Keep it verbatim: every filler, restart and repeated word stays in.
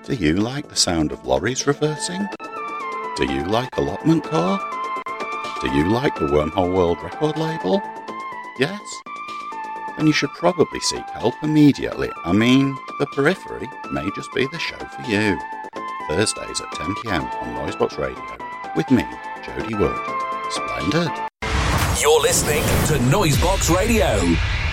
Do you like the sound of lorries reversing? Do you like Allotment Core? Do you like the Wormhole World record label? Yes? Then you should probably seek help immediately. I mean, the Periphery may just be the show for you. Thursdays at ten p m on Noisebox Radio with me, Jody Wood. Splendid. You're listening to Noisebox Radio.